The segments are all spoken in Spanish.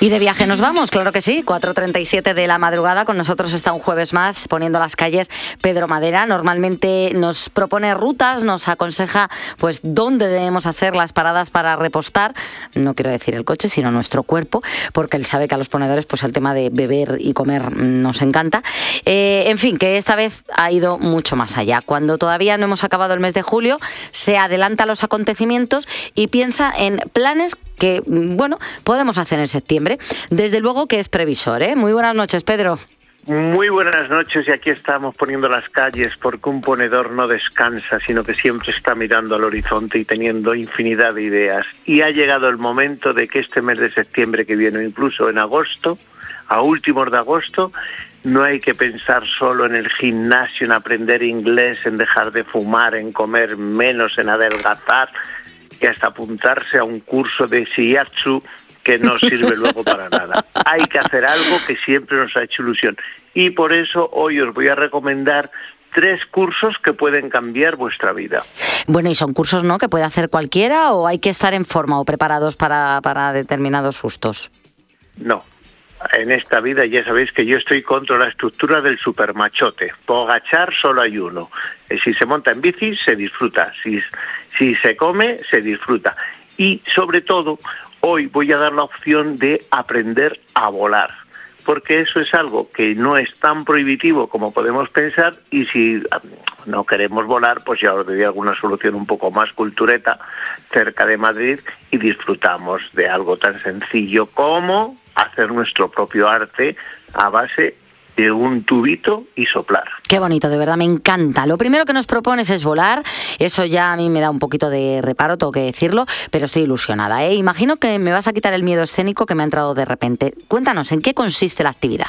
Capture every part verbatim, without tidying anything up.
Y de viaje nos vamos, claro que sí, cuatro treinta y siete de la madrugada, con nosotros está un jueves más poniendo las calles Pedro Madera. Normalmente nos propone rutas, nos aconseja pues dónde debemos hacer las paradas para repostar, no quiero decir el coche, sino nuestro cuerpo, porque él sabe que a los ponedores pues el tema de beber y comer nos encanta. Eh, en fin, que esta vez ha ido mucho más allá. Cuando todavía no hemos acabado el mes de julio, se adelanta a los acontecimientos y piensa en planes que, bueno, podemos hacer en septiembre. Desde luego que es previsor, ¿eh? Muy buenas noches, Pedro. Muy buenas noches, y aquí estamos poniendo las calles, porque un ponedor no descansa, sino que siempre está mirando al horizonte y teniendo infinidad de ideas. Y ha llegado el momento de que este mes de septiembre que viene, incluso en agosto, a últimos de agosto, no hay que pensar solo en el gimnasio, en aprender inglés, en dejar de fumar, en comer menos, en adelgazar, que hasta apuntarse a un curso de shiatsu que no sirve luego para nada. Hay que hacer algo que siempre nos ha hecho ilusión. Y por eso hoy os voy a recomendar tres cursos que pueden cambiar vuestra vida. Bueno, ¿y son cursos, no, que puede hacer cualquiera, o hay que estar en forma o preparados para, para determinados sustos? No. En esta vida ya sabéis que yo estoy contra la estructura del supermachote. Pogachar solo hay uno. Si se monta en bici, se disfruta. Si, si se come, se disfruta. Y sobre todo, hoy voy a dar la opción de aprender a volar, porque eso es algo que no es tan prohibitivo como podemos pensar, y si no queremos volar, pues ya os doy alguna solución un poco más cultureta cerca de Madrid y disfrutamos de algo tan sencillo como hacer nuestro propio arte a base de un tubito y soplar. Qué bonito, de verdad me encanta. Lo primero que nos propones es volar. Eso ya a mí me da un poquito de reparo, tengo que decirlo, pero estoy ilusionada, ¿eh? Imagino que me vas a quitar el miedo escénico que me ha entrado de repente. Cuéntanos, ¿en qué consiste la actividad?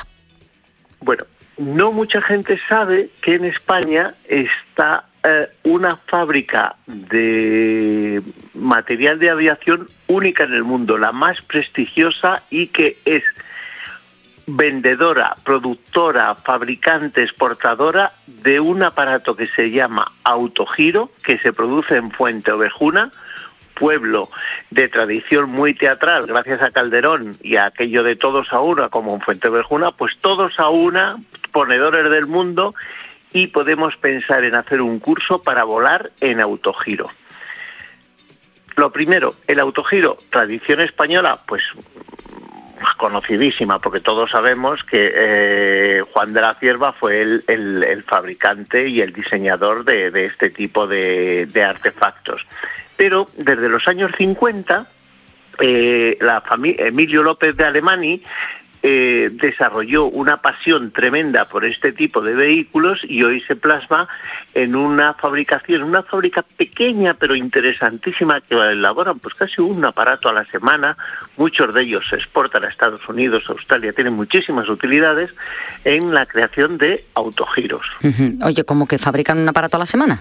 Bueno, no mucha gente sabe que en España está eh, una fábrica de material de aviación única en el mundo, la más prestigiosa, y que es vendedora, productora, fabricante, exportadora de un aparato que se llama autogiro, que se produce en Fuente Ovejuna, pueblo de tradición muy teatral, gracias a Calderón y a aquello de todos a una, como en Fuente Ovejuna, pues todos a una, ponedores del mundo, y podemos pensar en hacer un curso para volar en autogiro. Lo primero, el autogiro, tradición española, pues conocidísima, porque todos sabemos que eh, Juan de la Cierva fue el, el, el fabricante y el diseñador de, de este tipo de, de artefactos. Pero desde los años cincuenta, eh, la familia Emilio López de Alemany eh, desarrolló una pasión tremenda por este tipo de vehículos, y hoy se plasma en una fabricación, una fábrica pequeña pero interesantísima, que elaboran pues casi un aparato a la semana. Muchos de ellos se exportan a Estados Unidos, a Australia, tienen muchísimas utilidades en la creación de autogiros. Uh-huh. Oye, ¿cómo que fabrican un aparato a la semana?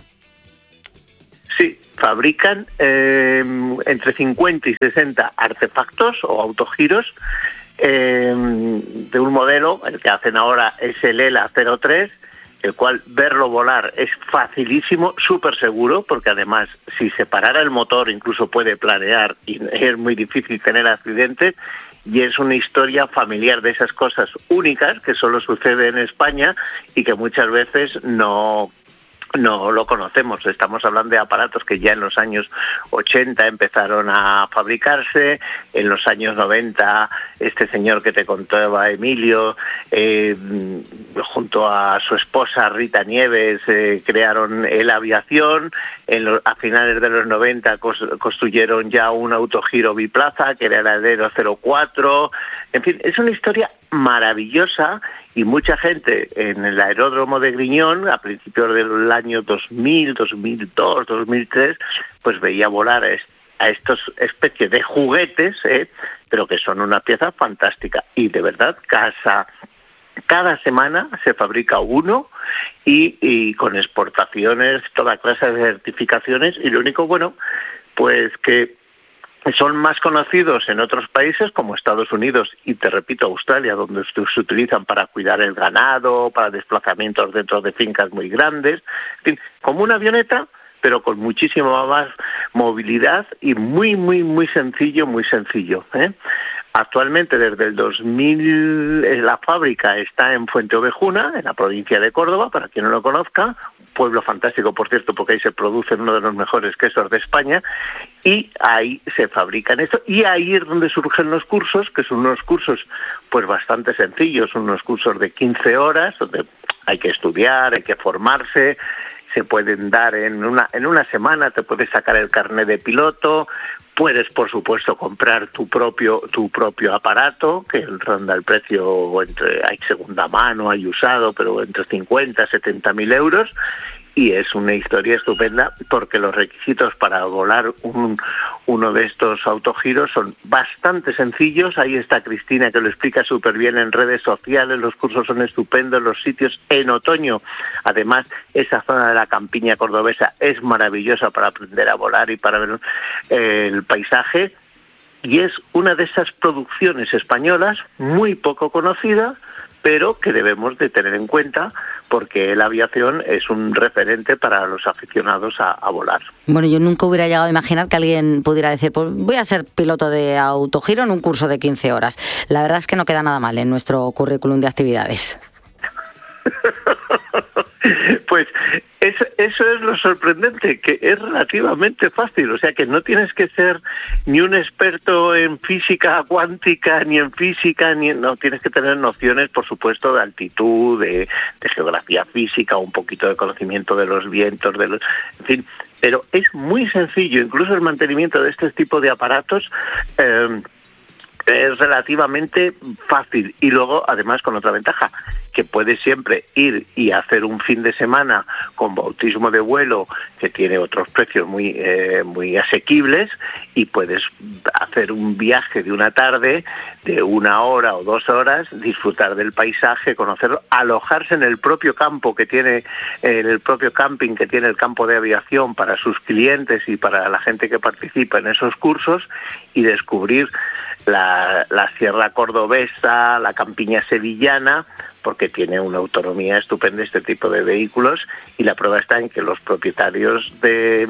Sí, fabrican eh, entre cincuenta y sesenta artefactos o autogiros eh, de un modelo, el que hacen ahora es el ELA cero tres, el cual verlo volar es facilísimo, súper seguro, porque además si se parara el motor incluso puede planear y es muy difícil tener accidentes, y es una historia familiar de esas cosas únicas que solo sucede en España y que muchas veces no no lo conocemos. Estamos hablando de aparatos que ya en los años ochenta empezaron a fabricarse, en los años noventa este señor que te contaba Emilio, eh, junto a su esposa Rita Nieves, eh, crearon el aviación. En los, a finales de los noventa cos, construyeron ya un autogiro biplaza, que era el Aero cero cuatro. En fin, es una historia maravillosa, y mucha gente en el aeródromo de Griñón, a principios del año dos mil, dos mil dos, dos mil tres, pues veía volar a estos especies de juguetes, ¿eh? pero que son una pieza fantástica. Y de verdad, casa, cada semana se fabrica uno, y, y con exportaciones, toda clase de certificaciones, y lo único bueno, pues que son más conocidos en otros países como Estados Unidos y, te repito, Australia, donde se utilizan para cuidar el ganado, para desplazamientos dentro de fincas muy grandes, en fin, como una avioneta, pero con muchísima más movilidad y muy, muy, muy sencillo, muy sencillo, ¿eh? Actualmente, desde el dos mil, la fábrica está en Fuenteovejuna, en la provincia de Córdoba, para quien no lo conozca, un pueblo fantástico, por cierto, porque ahí se producen uno de los mejores quesos de España, y ahí se fabrican esto, y ahí es donde surgen los cursos, que son unos cursos pues bastante sencillos, unos cursos de quince horas, donde hay que estudiar, hay que formarse, se pueden dar en una, en una semana, te puedes sacar el carnet de piloto. Puedes, por supuesto, comprar tu propio tu propio aparato, que ronda el precio, entre hay segunda mano, hay usado, pero entre cincuenta, setenta mil euros, y es una historia estupenda porque los requisitos para volar un, uno de estos autogiros son bastante sencillos. Ahí está Cristina, que lo explica súper bien en redes sociales. Los cursos son estupendos, los sitios en otoño. Además, esa zona de la campiña cordobesa es maravillosa para aprender a volar y para ver eh, el paisaje. Y es una de esas producciones españolas muy poco conocida, pero que debemos de tener en cuenta porque la aviación es un referente para los aficionados a, a volar. Bueno, yo nunca hubiera llegado a imaginar que alguien pudiera decir, pues voy a ser piloto de autogiro en un curso de quince horas. La verdad es que no queda nada mal en nuestro currículum de actividades. Pues eso, eso es lo sorprendente, que es relativamente fácil, o sea que no tienes que ser ni un experto en física cuántica, ni en física, ni no tienes que tener nociones, por supuesto, de altitud, de, de geografía física, un poquito de conocimiento de los vientos, de los, en fin, pero es muy sencillo, incluso el mantenimiento de este tipo de aparatos eh, es relativamente fácil. Y luego, además, con otra ventaja, que puedes siempre ir y hacer un fin de semana con bautismo de vuelo, que tiene otros precios muy eh, muy asequibles, y puedes hacer un viaje de una tarde, de una hora o dos horas, disfrutar del paisaje, conocerlo, alojarse en el propio campo que tiene, en el propio camping que tiene el campo de aviación para sus clientes y para la gente que participa en esos cursos, y descubrir la, la Sierra Cordobesa, la campiña sevillana, porque tiene una autonomía estupenda este tipo de vehículos, y la prueba está en que los propietarios de,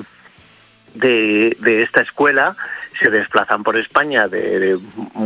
de, de esta escuela se desplazan por España de, de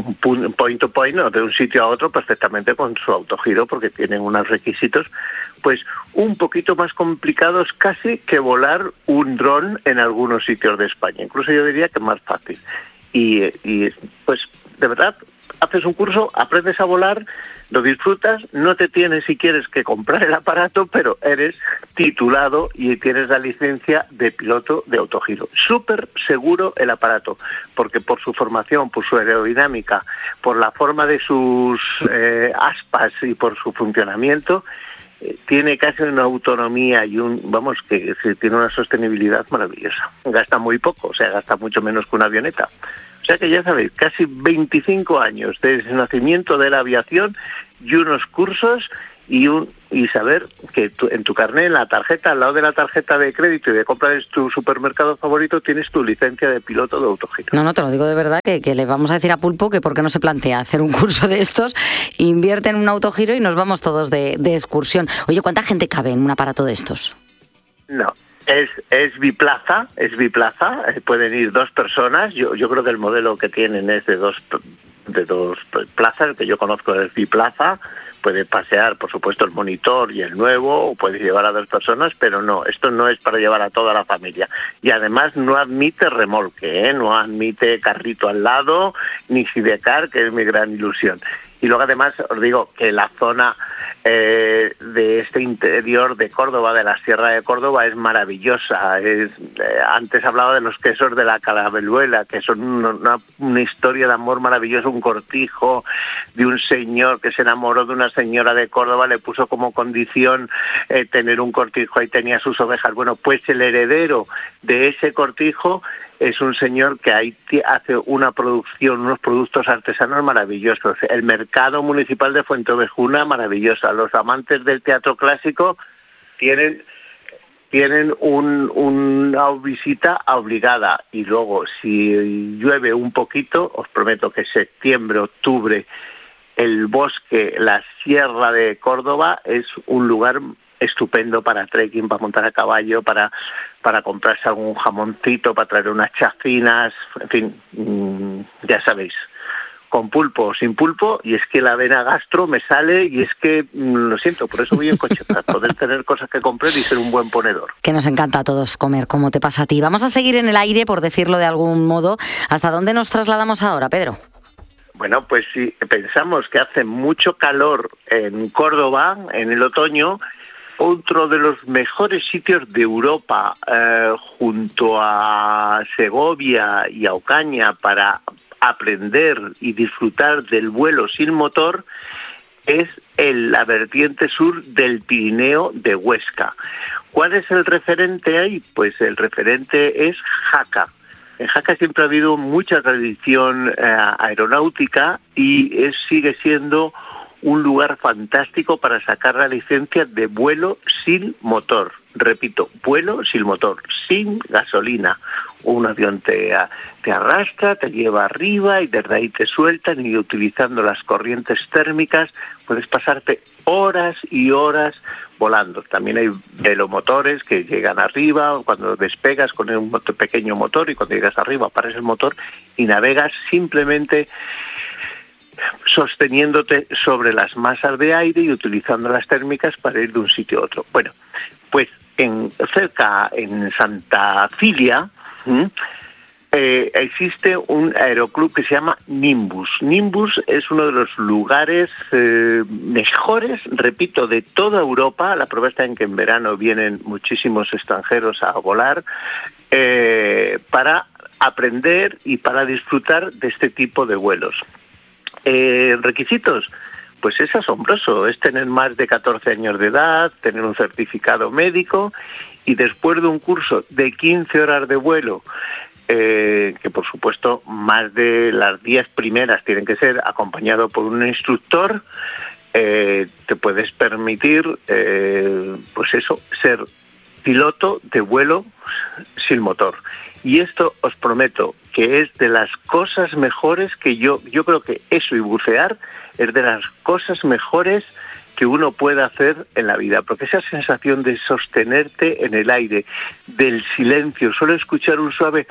point to point, o de un sitio a otro, perfectamente con su autogiro, porque tienen unos requisitos pues un poquito más complicados casi que volar un dron en algunos sitios de España, incluso yo diría que más fácil. Y, y pues de verdad, haces un curso, aprendes a volar, lo disfrutas, no te tienes, si quieres, que comprar el aparato, pero eres titulado y tienes la licencia de piloto de autogiro. Súper seguro el aparato, porque por su formación, por su aerodinámica, por la forma de sus eh, aspas y por su funcionamiento, eh, tiene casi una autonomía y un, vamos, que, que tiene una sostenibilidad maravillosa. Gasta muy poco, o sea, gasta mucho menos que una avioneta. O sea que ya sabéis, casi veinticinco años desde el nacimiento de la aviación y unos cursos y un y saber que tu, en tu carnet, en la tarjeta, al lado de la tarjeta de crédito y de compra de tu supermercado favorito, tienes tu licencia de piloto de autogiro. No, no, te lo digo de verdad, que, que le vamos a decir a Pulpo que por qué no se plantea hacer un curso de estos, invierte en un autogiro y nos vamos todos de, de excursión. Oye, ¿cuánta gente cabe en un aparato de estos? No. Es, es biplaza, es biplaza, pueden ir dos personas. Yo, yo creo que el modelo que tienen es de dos, de dos plazas, el que yo conozco es biplaza. Puede pasear, por supuesto, el monitor y el nuevo, o puedes llevar a dos personas, pero no, esto no es para llevar a toda la familia. Y además no admite remolque, ¿eh? No admite carrito al lado, ni sidecar, que es mi gran ilusión. Y luego además os digo que la zona eh, de este interior de Córdoba, de la Sierra de Córdoba, es maravillosa. Es, eh, antes hablaba de los quesos de la Carabeluela, que son una, una historia de amor maravilloso, un cortijo de un señor que se enamoró de una señora de Córdoba, le puso como condición eh, tener un cortijo, ahí tenía sus ovejas. Bueno, pues el heredero de ese cortijo es un señor que ahí hace una producción, unos productos artesanos maravillosos. El mercado municipal de Fuenteovejuna, maravillosa. Los amantes del teatro clásico tienen tienen un, una visita obligada. Y luego, si llueve un poquito, os prometo que septiembre, octubre, el bosque, la Sierra de Córdoba es un lugar estupendo para trekking, para montar a caballo, para para comprarse algún jamoncito, para traer unas chacinas, en fin, ya sabéis, con pulpo o sin pulpo, y es que la vena gastro me sale y es que, mmm, lo siento, por eso voy en coche, para poder tener cosas que comprar y ser un buen ponedor. Que nos encanta a todos comer, como te pasa a ti. Vamos a seguir en el aire, por decirlo de algún modo. ¿Hasta dónde nos trasladamos ahora, Pedro? Bueno, pues si pensamos que hace mucho calor en Córdoba en el otoño, otro de los mejores sitios de Europa, eh, junto a Segovia y a Ocaña, para aprender y disfrutar del vuelo sin motor, es en la vertiente sur del Pirineo de Huesca. ¿Cuál es el referente ahí? Pues el referente es Jaca. En Jaca siempre ha habido mucha tradición eh, aeronáutica y es, sigue siendo un lugar fantástico para sacar la licencia de vuelo sin motor. Repito, vuelo sin motor, sin gasolina. Un avión te, te arrastra, te lleva arriba y desde ahí te sueltan, y utilizando las corrientes térmicas puedes pasarte horas y horas volando. También hay velomotores que llegan arriba, cuando despegas con un pequeño motor, y cuando llegas arriba paras el motor y navegas simplemente sosteniéndote sobre las masas de aire y utilizando las térmicas para ir de un sitio a otro. Bueno, pues en cerca, en Santa Cilia, ¿m? Eh, existe un aeroclub que se llama Nimbus. Nimbus es uno de los lugares eh, mejores, repito, de toda Europa. La prueba está en que en verano vienen muchísimos extranjeros a volar eh, para aprender y para disfrutar de este tipo de vuelos. Eh, ¿Requisitos? Pues es asombroso, es tener más de catorce años de edad, tener un certificado médico, y después de un curso de quince horas de vuelo, eh, que por supuesto más de las diez primeras tienen que ser acompañado por un instructor, eh, te puedes permitir, eh, pues eso, ser piloto de vuelo sin motor. Y esto os prometo que es de las cosas mejores que yo, yo creo que eso y bucear es de las cosas mejores que uno puede hacer en la vida, porque esa sensación de sostenerte en el aire, del silencio, solo escuchar un suave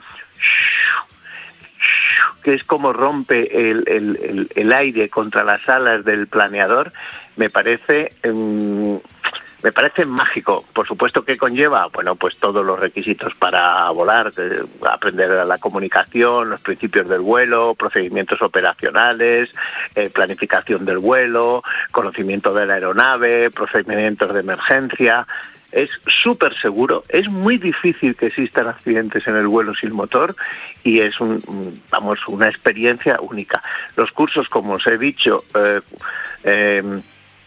que es como rompe el, el, el, el aire contra las alas del planeador, me parece um, me parece mágico. Por supuesto que conlleva, bueno, pues todos los requisitos para volar, eh, aprender la comunicación, los principios del vuelo, procedimientos operacionales, eh, planificación del vuelo, conocimiento de la aeronave, procedimientos de emergencia. Es súper seguro, es muy difícil que existan accidentes en el vuelo sin motor y es un, vamos, una experiencia única. Los cursos, como os he dicho, eh, eh,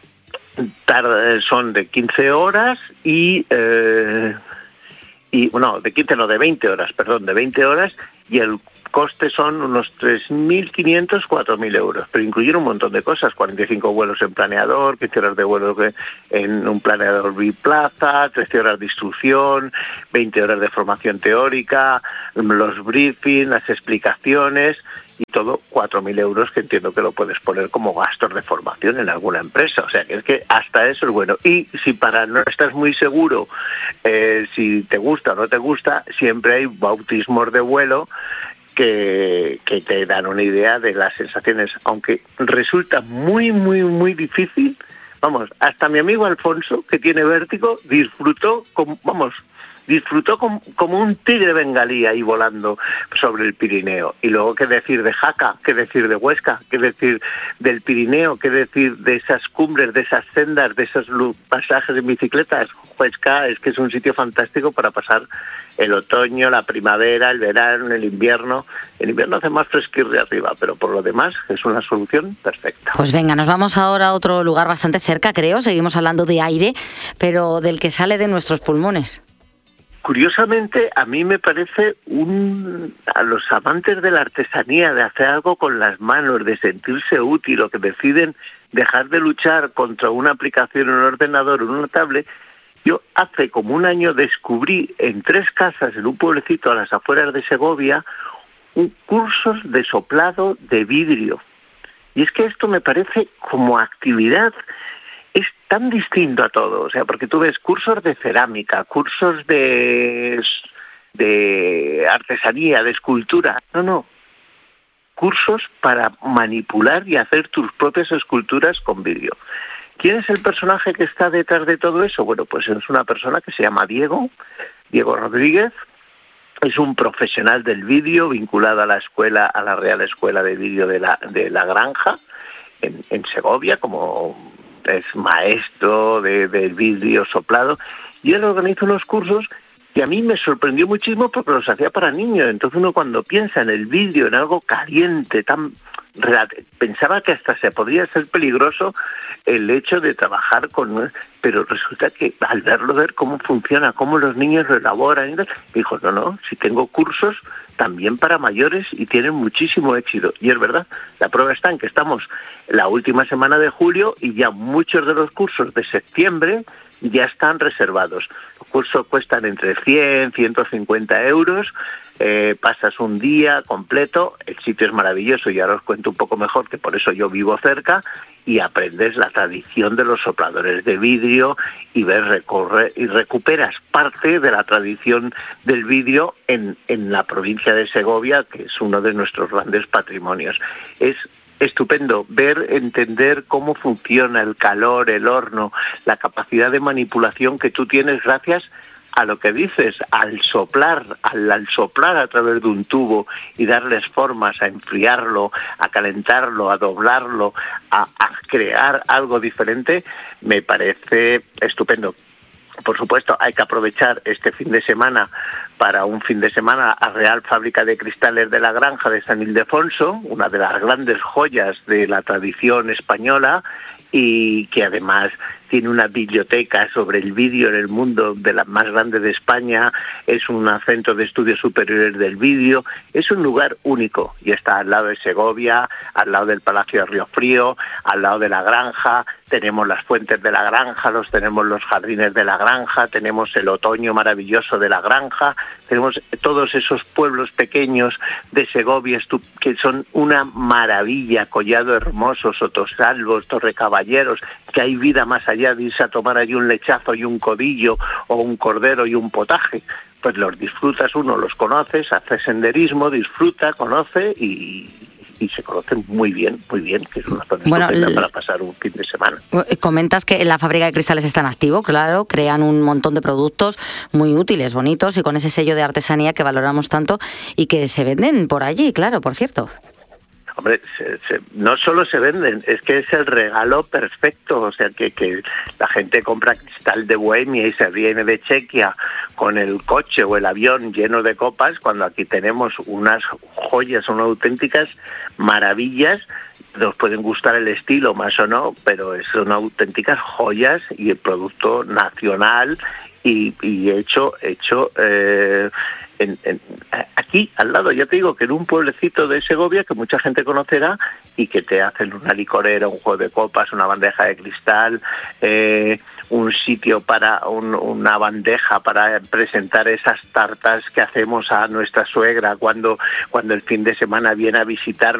tarde, son de quince horas y, eh, y bueno, de quince no, de veinte horas, perdón, de veinte horas, y el coste son unos tres mil quinientos, cuatro mil euros, pero incluyen un montón de cosas: cuarenta y cinco vuelos en planeador, quince horas de vuelo en un planeador biplaza, trece horas de instrucción, veinte horas de formación teórica, los briefings, las explicaciones, y todo cuatro mil euros, que entiendo que lo puedes poner como gastos de formación en alguna empresa. O sea, que es que hasta eso es bueno. Y si para no estás muy seguro eh, si te gusta o no te gusta, siempre hay bautismos de vuelo que, que te dan una idea de las sensaciones, aunque resulta muy, muy, muy difícil. Vamos, hasta mi amigo Alfonso, que tiene vértigo, disfrutó, con, vamos, disfrutó como, como un tigre bengalí ahí volando sobre el Pirineo. Y luego, ¿qué decir de Jaca? ¿Qué decir de Huesca? ¿Qué decir del Pirineo? ¿Qué decir de esas cumbres, de esas sendas, de esos pasajes en bicicletas? Huesca es que es un sitio fantástico para pasar el otoño, la primavera, el verano, el invierno. El invierno hace más fresquirre arriba, pero por lo demás es una solución perfecta. Pues venga, nos vamos ahora a otro lugar bastante cerca, creo. Seguimos hablando de aire, pero del que sale de nuestros pulmones. Curiosamente, a mí me parece un, a los amantes de la artesanía, de hacer algo con las manos, de sentirse útil, o que deciden dejar de luchar contra una aplicación en un ordenador o en una tablet. Yo hace como un año descubrí en tres casas, en un pueblecito a las afueras de Segovia, un cursos de soplado de vidrio. Y es que esto me parece como actividad, es tan distinto a todo, o sea, porque tú ves cursos de cerámica, cursos de, de artesanía, de escultura. No, no. cursos para manipular y hacer tus propias esculturas con vídeo. ¿Quién es el personaje que está detrás de todo eso? Bueno, pues es una persona que se llama Diego, Diego Rodríguez. Es un profesional del vídeo vinculado a la escuela, a la Real Escuela de Vídeo de la, de la Granja, en, en Segovia, como es maestro de, del vídeo soplado, y él organiza unos cursos que a mí me sorprendió muchísimo porque los hacía para niños. Entonces uno cuando piensa en el vídeo, en algo caliente, tan pensaba que hasta se podría ser peligroso el hecho de trabajar con... Pero resulta que al verlo, ver cómo funciona, cómo los niños lo elaboran, dijo, no, no, si tengo cursos también para mayores y tienen muchísimo éxito. Y es verdad, la prueba está en que estamos la última semana de julio y ya muchos de los cursos de septiembre ya están reservados. Los cursos cuestan entre cien, ciento cincuenta euros, eh, pasas un día completo, el sitio es maravilloso y ahora os cuento un poco mejor, que por eso yo vivo cerca, y aprendes la tradición de los sopladores de vidrio y ves recorre y recuperas parte de la tradición del vidrio en, en la provincia de Segovia, que es uno de nuestros grandes patrimonios. Es estupendo ver, entender cómo funciona el calor, el horno, la capacidad de manipulación que tú tienes gracias a lo que dices, al soplar, al, al soplar a través de un tubo y darles formas, a enfriarlo, a calentarlo, a doblarlo, a, a crear algo diferente, me parece estupendo. Por supuesto, hay que aprovechar este fin de semana para un fin de semana a Real Fábrica de Cristales de la Granja de San Ildefonso, una de las grandes joyas de la tradición española y que además tiene una biblioteca sobre el vídeo en el mundo de las más grandes de España, es un centro de estudios superiores del vídeo, es un lugar único y está al lado de Segovia, al lado del Palacio de Río Frío, al lado de la Granja, tenemos las fuentes de la Granja, los tenemos los jardines de la Granja, tenemos el otoño maravilloso de la Granja, tenemos todos esos pueblos pequeños de Segovia que son una maravilla, Collado Hermoso, Sotosalvos, Torrecaballeros, que hay vida más allá de irse a tomar allí un lechazo y un codillo o un cordero y un potaje. Pues los disfrutas uno, los conoces, hace senderismo, disfruta, conoce y, y se conocen muy bien, muy bien, que es una zona bueno, estupenda para pasar un fin de semana. Comentas que en la fábrica de cristales está en activo, claro, crean un montón de productos muy útiles, bonitos y con ese sello de artesanía que valoramos tanto y que se venden por allí, claro, por cierto. Hombre, se, se, no solo se venden, es que es el regalo perfecto, o sea, que, que la gente compra cristal de Bohemia y se viene de Chequia con el coche o el avión lleno de copas, cuando aquí tenemos unas joyas, son auténticas maravillas. Nos pueden gustar el estilo más o no, pero son auténticas joyas y el producto nacional y, y hecho, hecho eh, en, en, aquí al lado, ya te digo que en un pueblecito de Segovia que mucha gente conocerá y que te hacen una licorera, un juego de copas, una bandeja de cristal, eh, un sitio para un, una bandeja para presentar esas tartas que hacemos a nuestra suegra cuando, cuando el fin de semana viene a visitarnos.